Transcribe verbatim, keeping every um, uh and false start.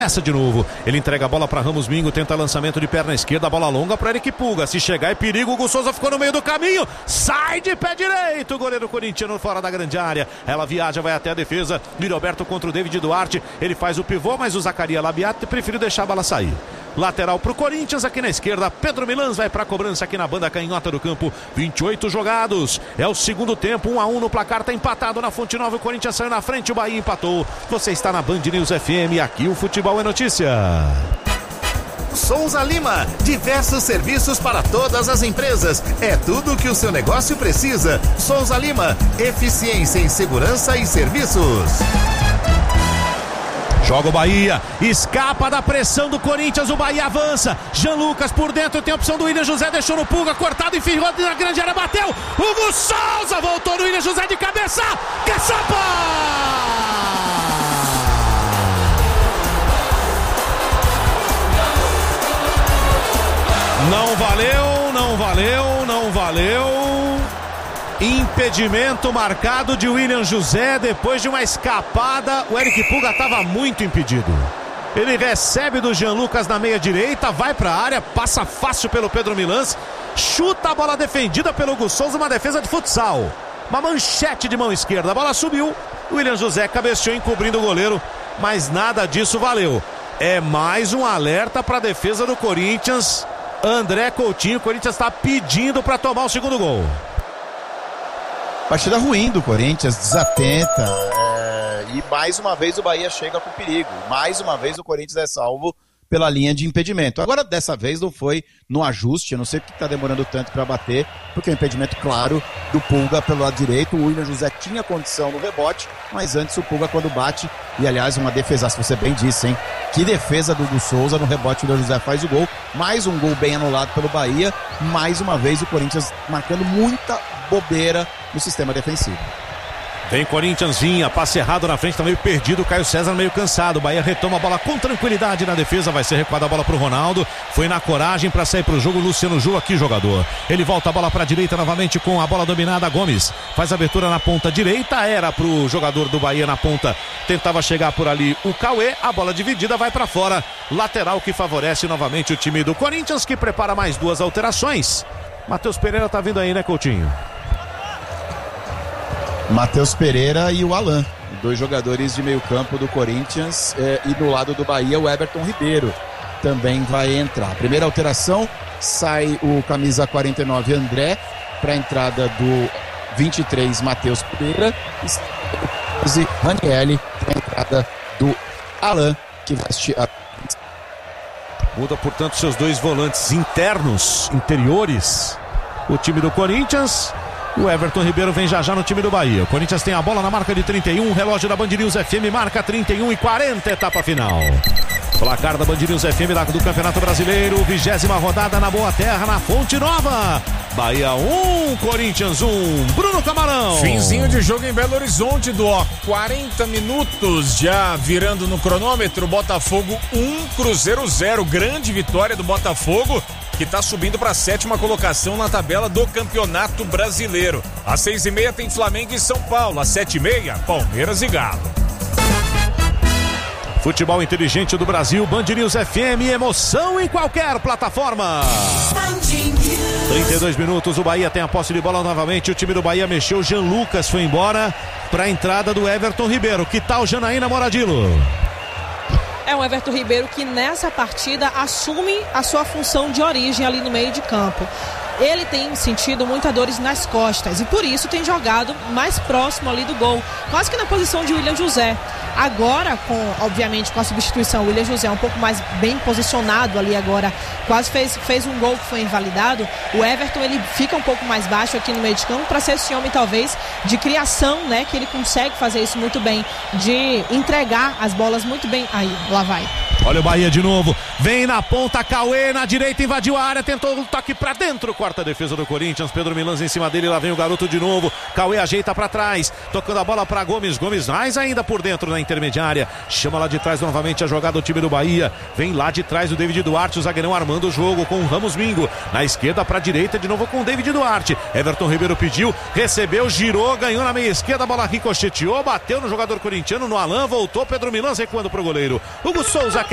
Essa de novo, ele entrega a bola para Ramos Mingo, tenta lançamento de perna esquerda, bola longa para Eric Pulga, se chegar é perigo, o Hugo Souza ficou no meio do caminho, sai de pé direito, o goleiro corintiano fora da grande área, ela viaja, vai até a defesa, Roberto contra o David Duarte, ele faz o pivô, mas o Zacarias Labiat preferiu deixar a bola sair. Lateral pro Corinthians, aqui na esquerda, Pedro Milans vai pra cobrança aqui na banda canhota do campo, vinte e oito jogados, é o segundo tempo, um a um no placar, tá empatado na Fonte Nova, o Corinthians saiu na frente, o Bahia empatou, você está na Band News F M, aqui o futebol é notícia. Souza Lima, diversos serviços para todas as empresas, é tudo o que o seu negócio precisa. Souza Lima, eficiência em segurança e serviços. Joga o Bahia, escapa da pressão do Corinthians, o Bahia avança, Jean Lucas por dentro, tem a opção do William José, deixou no Pulga, cortado, enfiou na grande área, bateu, Hugo Souza, voltou no William José de cabeça, caçapa! Não valeu, não valeu, não valeu. Impedimento marcado de William José depois de uma escapada. O Eric Pulga estava muito impedido. Ele recebe do Jean Lucas na meia direita, vai para a área, passa fácil pelo Pedro Milans, chuta a bola defendida pelo Hugo Souza, uma defesa de futsal. Uma manchete de mão esquerda, a bola subiu. William José cabeceou encobrindo o goleiro, mas nada disso valeu. É mais um alerta para a defesa do Corinthians. André Coutinho, o Corinthians está pedindo para tomar o segundo gol. Partida ruim do Corinthians, desatenta, é, e mais uma vez o Bahia chega com perigo, mais uma vez o Corinthians é salvo pela linha de impedimento. Agora dessa vez não foi no ajuste, eu não sei porque está demorando tanto para bater, porque é um impedimento claro do Pulga pelo lado direito, o William José tinha condição no rebote, mas antes o Pulga quando bate, e aliás uma defesa, se você bem disse, hein, que defesa do Hugo Souza, no rebote o William José faz o gol, mais um gol bem anulado pelo Bahia, mais uma vez o Corinthians marcando muita bobeira no sistema defensivo. Vem Corinthians, vinha, passe errado na frente, tá meio perdido, Caio César meio cansado, o Bahia retoma a bola com tranquilidade na defesa, vai ser recuada a bola pro Ronaldo, foi na coragem para sair pro jogo, Luciano Ju aqui jogador, ele volta a bola pra direita novamente com a bola dominada, Gomes, faz a abertura na ponta direita, era pro jogador do Bahia na ponta, tentava chegar por ali o Cauê, a bola dividida vai pra fora, lateral que favorece novamente o time do Corinthians, que prepara mais duas alterações. Matheus Pereira tá vindo aí, né, Coutinho? Matheus Pereira e o Alan, dois jogadores de meio campo do Corinthians, eh, e do lado do Bahia o Everton Ribeiro também vai entrar. Primeira alteração, sai o camisa quarenta e nove André para a entrada do vinte e três Matheus Pereira e Ranielli para a entrada do Alan, que veste a... Muda, portanto, seus dois volantes internos, interiores, o time do Corinthians. O Everton Ribeiro vem já já no time do Bahia. O Corinthians tem a bola na marca de trinta e um. Relógio da Band News F M marca trinta e um e quarenta, etapa final. Placar da Band News F M do Campeonato Brasileiro, vigésima rodada na Boa Terra, na Fonte Nova. Bahia um, Corinthians um. Bruno Camarão. Finzinho de jogo em Belo Horizonte, do ó, quarenta minutos já virando no cronômetro. Botafogo um, Cruzeiro zero. Grande vitória do Botafogo, que está subindo para a sétima colocação na tabela do Campeonato Brasileiro. Às seis e meia tem Flamengo e São Paulo. Às sete e meia, Palmeiras e Galo. Futebol inteligente do Brasil, Band News F M, emoção em qualquer plataforma. trinta e dois minutos, o Bahia tem a posse de bola novamente, o time do Bahia mexeu, Jean Lucas foi embora para a entrada do Everton Ribeiro. Que tal, Janaína Moradilo? É um Everton Ribeiro que nessa partida assume a sua função de origem ali no meio de campo. Ele tem sentido muitas dores nas costas e por isso tem jogado mais próximo ali do gol, quase que na posição de William José. Agora, com, obviamente, com a substituição, o William José um pouco mais bem posicionado ali agora, quase fez, fez um gol que foi invalidado. O Everton, ele fica um pouco mais baixo aqui no meio de campo para ser esse homem, talvez, de criação, né? Que ele consegue fazer isso muito bem, de entregar as bolas muito bem. Aí, lá vai. Olha o Bahia de novo, vem na ponta, Cauê na direita, invadiu a área, tentou um toque pra dentro, quarta defesa do Corinthians, Pedro Milans em cima dele, lá vem o garoto de novo, Cauê ajeita pra trás, tocando a bola pra Gomes, Gomes mais ainda por dentro na intermediária, chama lá de trás novamente a jogada do time do Bahia, vem lá de trás o David Duarte, o zagueirão armando o jogo com o Ramos Mingo, na esquerda pra direita de novo com o David Duarte, Everton Ribeiro pediu, recebeu, girou, ganhou na meia esquerda, a bola ricocheteou, bateu no jogador corintiano, no Alan, voltou, Pedro Milans recuando pro goleiro, Hugo Souza